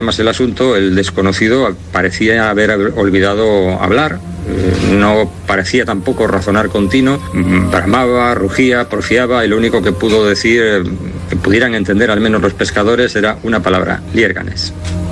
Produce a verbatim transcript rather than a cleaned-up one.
Más el asunto, el desconocido parecía haber olvidado hablar, eh, no parecía tampoco razonar continuo, bramaba, rugía, porfiaba y lo único que pudo decir, eh, que pudieran entender al menos los pescadores, era una palabra: liérganes.